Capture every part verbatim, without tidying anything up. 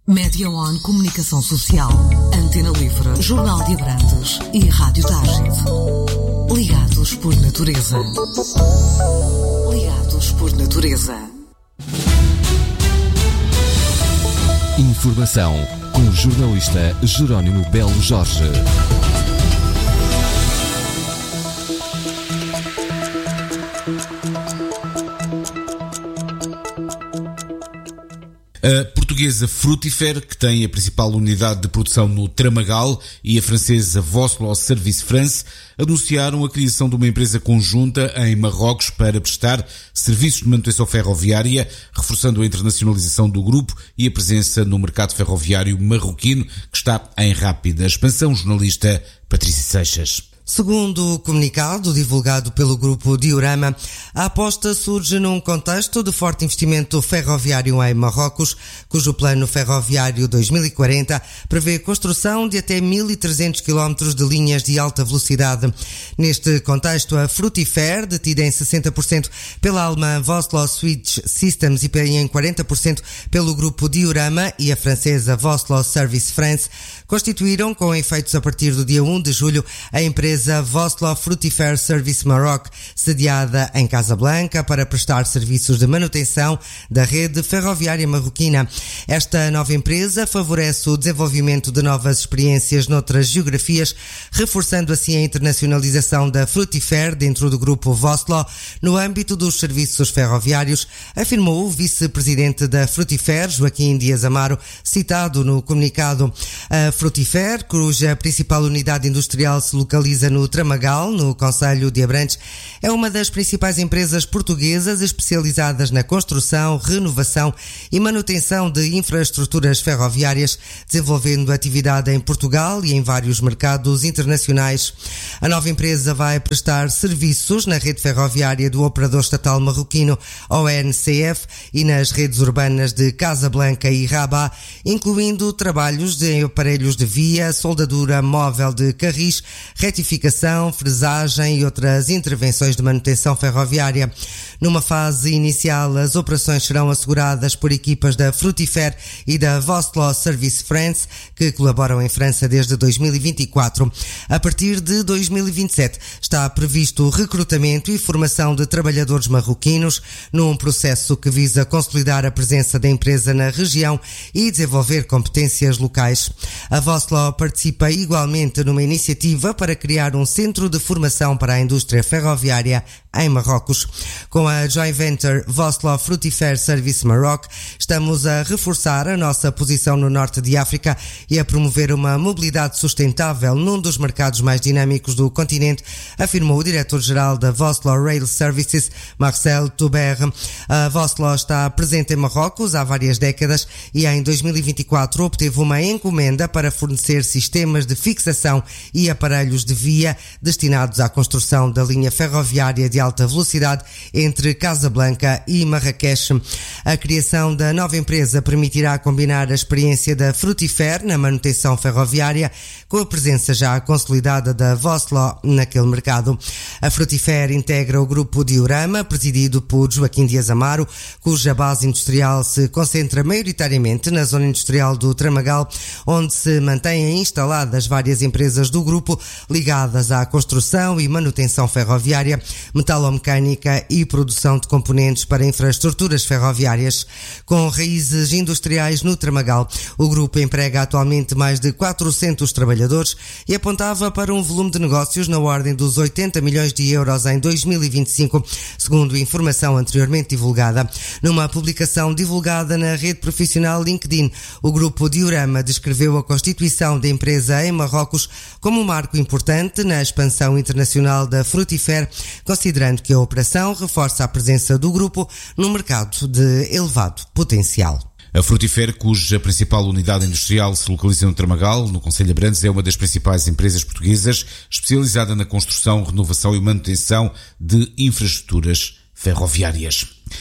Média One Comunicação Social, Antena Livre, Jornal de Abrantes e Rádio Tágide. Ligados por natureza. Ligados por natureza. Informação com o jornalista Jerónimo Belo Jorge. A portuguesa Frutifer, que tem a principal unidade de produção no Tramagal, e a francesa Voslo Service France anunciaram a criação de uma empresa conjunta em Marrocos para prestar serviços de manutenção ferroviária, reforçando a internacionalização do grupo e a presença no mercado ferroviário marroquino, que está em rápida expansão. Jornalista Patrícia Seixas. Segundo o comunicado divulgado pelo grupo Diorama, a aposta surge num contexto de forte investimento ferroviário em Marrocos, cujo plano ferroviário dois mil e quarenta prevê a construção de até mil e trezentos quilómetros de linhas de alta velocidade. Neste contexto, a Frutifer, detida em sessenta por cento pela alemã Voslo Switch Systems e em quarenta por cento pelo grupo Diorama, e a francesa Voslo Service France, constituíram, com efeitos a partir do dia primeiro de julho, a empresa a Voslo Frutifer Service Maroc, sediada em Casablanca, para prestar serviços de manutenção da rede ferroviária marroquina. Esta nova empresa favorece o desenvolvimento de novas experiências noutras geografias, reforçando assim a internacionalização da Frutifer dentro do grupo Voslo no âmbito dos serviços ferroviários, afirmou o vice-presidente da Frutifer, Joaquim Dias Amaro, citado no comunicado. A Frutifer, cuja principal unidade industrial se localiza no Tramagal, no concelho de Abrantes, é uma das principais empresas portuguesas especializadas na construção, renovação e manutenção de infraestruturas ferroviárias, desenvolvendo atividade em Portugal e em vários mercados internacionais. A nova empresa vai prestar serviços na rede ferroviária do operador estatal marroquino O N C F e nas redes urbanas de Casablanca e Rabat, incluindo trabalhos de aparelhos de via, soldadura móvel de carris, retificação, fresagem e outras intervenções de manutenção ferroviária. Numa fase inicial, as operações serão asseguradas por equipas da Frutifer e da Voslo Service France, que colaboram em França desde dois mil e vinte e quatro. A partir de dois mil e vinte e sete está previsto o recrutamento e formação de trabalhadores marroquinos, num processo que visa consolidar a presença da empresa na região e desenvolver competências locais. A Voslo participa igualmente numa iniciativa para criar um centro de formação para a indústria ferroviária em Marrocos. Com a joint venture Voslo Frutifer Service Maroc, estamos a reforçar a nossa posição no norte de África e a promover uma mobilidade sustentável num dos mercados mais dinâmicos do continente, afirmou o diretor-geral da Voslo Rail Services, Marcel Toubert. A Voslo está presente em Marrocos há várias décadas e em dois mil e vinte e quatro obteve uma encomenda para fornecer sistemas de fixação e aparelhos de via destinados à construção da linha ferroviária de alta velocidade entre Casablanca e Marrakech. A criação da nova empresa permitirá combinar a experiência da Frutifer na manutenção ferroviária com a presença já consolidada da Voslo naquele mercado. A Frutifer integra o grupo Diorama, presidido por Joaquim Dias Amaro, cuja base industrial se concentra maioritariamente na zona industrial do Tramagal, onde se mantêm instaladas várias empresas do grupo ligadas à construção e manutenção ferroviária, metalomecânica e produção de componentes para infraestruturas ferroviárias. Com raízes industriais no Tramagal, o grupo emprega atualmente mais de quatrocentos trabalhadores e apontava para um volume de negócios na ordem dos oitenta milhões de euros em dois mil e vinte e cinco, segundo informação anteriormente divulgada. Numa publicação divulgada na rede profissional LinkedIn, o grupo Diorama descreveu a constituição da empresa em Marrocos como um marco importante na expansão internacional da Frutifer, considerando que a operação reforça a presença do grupo num mercado de elevado potencial. A Frutifer, cuja principal unidade industrial se localiza no Tramagal, no concelho de Abrantes, é uma das principais empresas portuguesas especializada na construção, renovação e manutenção de infraestruturas ferroviárias.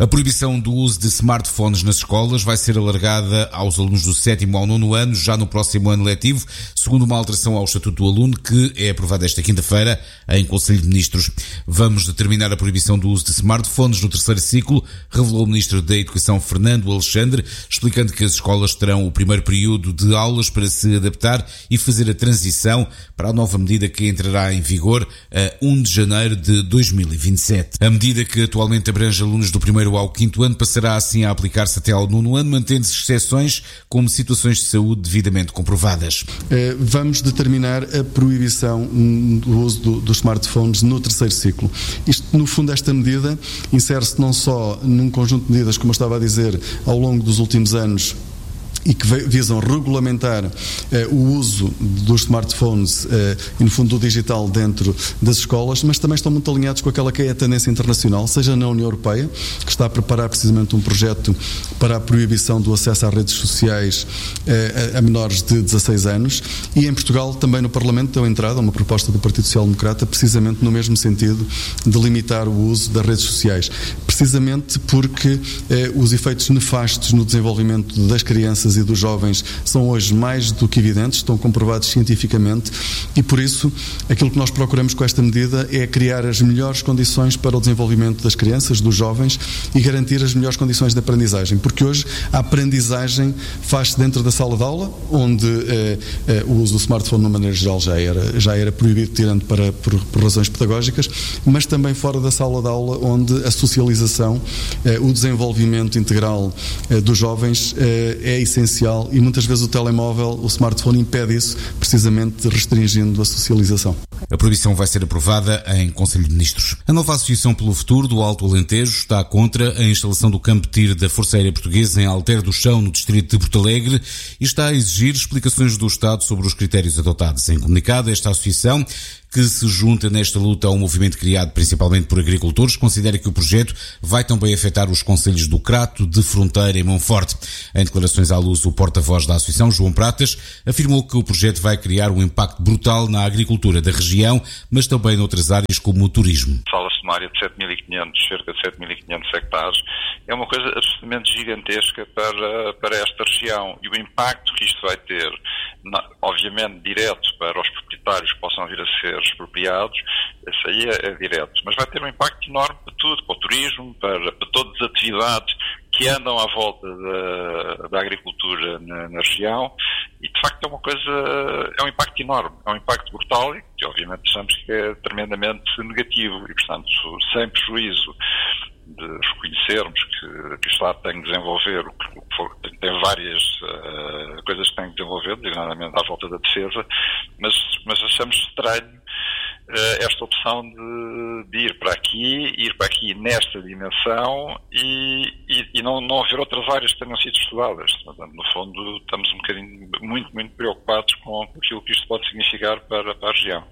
A proibição do uso de smartphones nas escolas vai ser alargada aos alunos do sétimo ao nono ano, já no próximo ano letivo, segundo uma alteração ao Estatuto do Aluno, que é aprovada esta quinta-feira em Conselho de Ministros. Vamos determinar a proibição do uso de smartphones no terceiro ciclo, revelou o Ministro da Educação, Fernando Alexandre, explicando que as escolas terão o primeiro período de aulas para se adaptar e fazer a transição para a nova medida que entrará em vigor a primeiro de janeiro de dois mil e vinte e sete. A medida, que atualmente abrange alunos do primeiro ao quinto ano, passará assim a aplicar-se até ao nono ano, mantendo-se exceções como situações de saúde devidamente comprovadas. Vamos determinar a proibição do uso do, dos smartphones no terceiro ciclo. Isto, no fundo, esta medida insere-se não só num conjunto de medidas, como eu estava a dizer, ao longo dos últimos anos, e que visam regulamentar eh, o uso dos smartphones eh, e, no fundo, do digital dentro das escolas, mas também estão muito alinhados com aquela que é a tendência internacional, seja na União Europeia, que está a preparar precisamente um projeto para a proibição do acesso às redes sociais eh, a, a menores de dezasseis anos, e em Portugal, também no Parlamento, deu entrada uma proposta do Partido Social Democrata, precisamente no mesmo sentido de limitar o uso das redes sociais, precisamente porque eh, os efeitos nefastos no desenvolvimento das crianças e dos jovens são hoje mais do que evidentes, estão comprovados cientificamente, e por isso aquilo que nós procuramos com esta medida é criar as melhores condições para o desenvolvimento das crianças, dos jovens, e garantir as melhores condições de aprendizagem, porque hoje a aprendizagem faz-se dentro da sala de aula, onde eh, eh, o uso do smartphone, de uma maneira geral, já era, já era proibido, tirando para, por, por razões pedagógicas, mas também fora da sala de aula, onde a socialização, eh, o desenvolvimento integral eh, dos jovens eh, é essencial. Essencial, e muitas vezes o telemóvel, o smartphone, impede isso, precisamente restringindo a socialização. A proibição vai ser aprovada em Conselho de Ministros. A nova Associação pelo Futuro do Alto Alentejo está contra a instalação do campo de tiro da Força Aérea Portuguesa em Alter do Chão, no distrito de Porto Alegre, e está a exigir explicações do Estado sobre os critérios adotados. Em comunicado, esta associação, que se junta nesta luta a um movimento criado principalmente por agricultores, considera que o projeto vai também afetar os concelhos do Crato, de Fronteira e Monforte. Em declarações à luz, o porta-voz da associação, João Pratas, afirmou que o projeto vai criar um impacto brutal na agricultura da região, mas também noutras áreas como o turismo. Fala-se de uma área de sete mil e quinhentos, cerca de sete mil e quinhentos hectares. É uma coisa absolutamente gigantesca para, para esta região, e o impacto que isto vai ter, obviamente direto para os proprietários que possam vir a ser expropriados, isso aí é, é direto, mas vai ter um impacto enorme para tudo, para o turismo, para, para todas as atividades que andam à volta da, da agricultura na, na região, e de facto é uma coisa, é um impacto enorme, é um impacto brutal, e que obviamente achamos que é tremendamente negativo, e portanto, sem prejuízo de reconhecermos que, que o Estado tem que desenvolver, o que for, tem várias uh, coisas que tem que desenvolver, designadamente à volta da defesa, mas, mas achamos estranho uh, esta opção de, de ir para aqui, ir para aqui nesta dimensão e, e, e não, não haver outras áreas que tenham sido estudadas. Portanto, no fundo, estamos um bocadinho muito, muito preocupados com aquilo que isto pode significar para, para a região.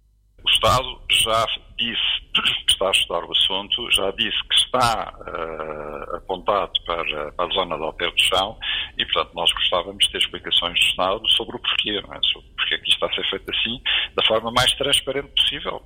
O Estado já disse que está a estudar o assunto, já disse que está uh, apontado para, para a zona de Alter do Chão, e, portanto, nós gostávamos de ter explicações do Estado sobre o porquê, não é? Sobre porque é que isto está a ser feito assim, da forma mais transparente possível,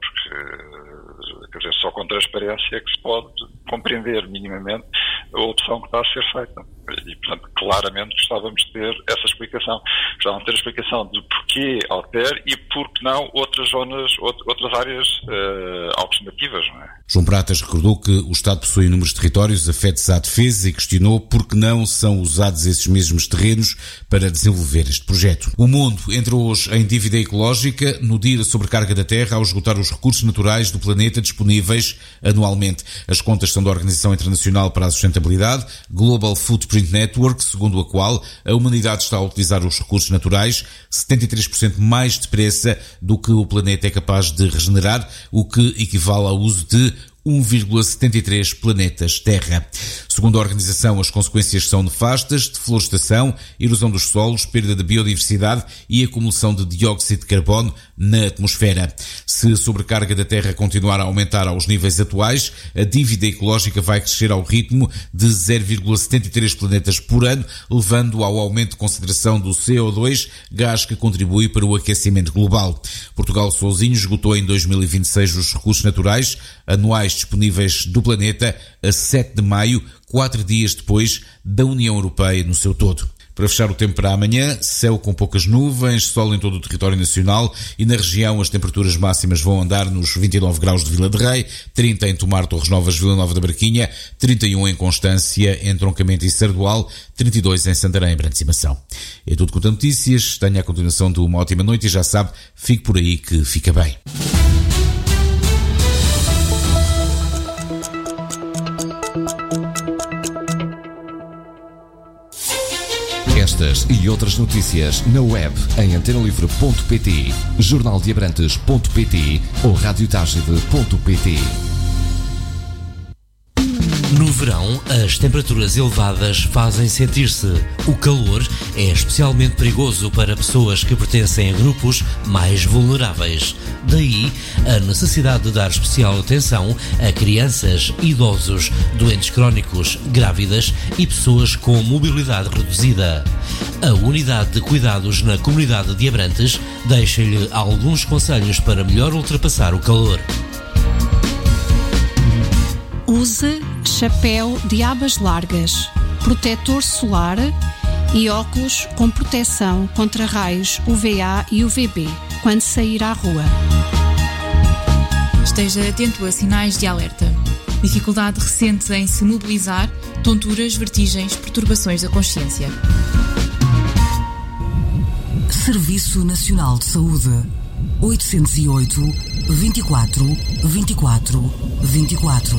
porque, quer dizer, só com transparência é que se pode compreender minimamente a opção que está a ser feita. E, portanto, claramente gostávamos de ter essa explicação. Gostávamos de ter a explicação de porquê Alter e por que não outras zonas, outras áreas uh, alternativas, não é? João Pratas recordou que o Estado possui inúmeros territórios afetos à defesa e questionou por que não são usados esses mesmos terrenos para desenvolver este projeto. O mundo entrou hoje em dívida ecológica no dia da sobrecarga da Terra ao esgotar os recursos naturais do planeta disponíveis anualmente. As contas são da Organização Internacional para a Sustentabilidade, Global Footprint Network, segundo a qual a humanidade está a utilizar os recursos naturais setenta e três por cento mais depressa do que o planeta é capaz de regenerar, o que equivale ao uso de um vírgula setenta e três planetas Terra. Segundo a organização, as consequências são nefastas: deflorestação, erosão dos solos, perda de biodiversidade e acumulação de dióxido de carbono na atmosfera. Se a sobrecarga da Terra continuar a aumentar aos níveis atuais, a dívida ecológica vai crescer ao ritmo de zero vírgula setenta e três planetas por ano, levando ao aumento de concentração do C O dois, gás que contribui para o aquecimento global. Portugal sozinho esgotou em dois mil e vinte e seis os recursos naturais anuais mais disponíveis do planeta, a sete de maio, quatro dias depois da União Europeia no seu todo. Para fechar o tempo para amanhã, céu com poucas nuvens, sol em todo o território nacional e na região as temperaturas máximas vão andar nos vinte e nove graus de Vila de Rei, trinta em Tomar, Torres Novas, Vila Nova da Barquinha, trinta e um em Constância, Entroncamento e Sardual, trinta e dois em Santarém, Brande Cimação. É tudo quanto a notícias, tenha a continuação de uma ótima noite e já sabe, fique por aí que fica bem. Estas e outras notícias na web em antena livre ponto pt, jornal de abrantes ponto pt ou rádio tagide ponto pt. No verão, as temperaturas elevadas fazem sentir-se. O calor é especialmente perigoso para pessoas que pertencem a grupos mais vulneráveis. Daí, a necessidade de dar especial atenção a crianças, idosos, doentes crónicos, grávidas e pessoas com mobilidade reduzida. A Unidade de Cuidados na Comunidade de Abrantes deixa-lhe alguns conselhos para melhor ultrapassar o calor. Use chapéu de abas largas, protetor solar e óculos com proteção contra raios U V A e U V B quando sair à rua. Esteja atento a sinais de alerta. Dificuldade recente em se mobilizar, tonturas, vertigens, perturbações da consciência. Serviço Nacional de Saúde. oitocentos e oito, vinte e quatro, vinte e quatro, vinte e quatro.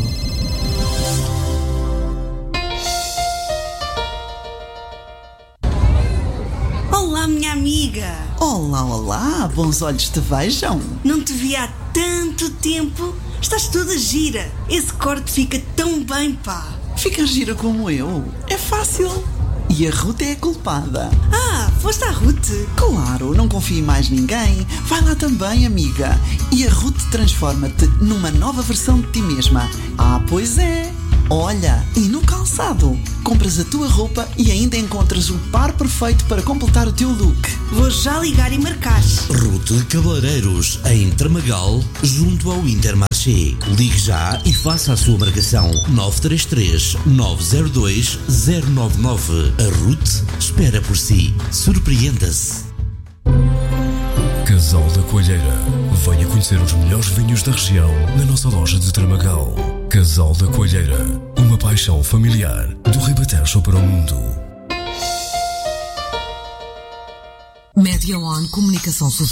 Olá, minha amiga. Olá, olá, bons olhos te vejam. Não te vi há tanto tempo. Estás toda gira. Esse corte fica tão bem, pá. Fica gira como eu. É fácil. E a Ruth é a culpada. Ah, foste à Ruth? Claro, não confio em mais ninguém. Vai lá também, amiga. E a Ruth transforma-te numa nova versão de ti mesma. Ah, pois é. Olha, e no calçado, compras a tua roupa e ainda encontras o par perfeito para completar o teu look. Vou já ligar e marcar. Ruth Cabeleireiros, em Tramagal, junto ao Intermarché. Ligue já e faça a sua marcação nove três três, nove zero dois, zero nove nove. A Ruth espera por si. Surpreenda-se. Casal da Coalheira. Venha conhecer os melhores vinhos da região na nossa loja de Tramagal. Casal da Coalheira. Uma paixão familiar do Ribatejo para o mundo. Média On Comunicação Social.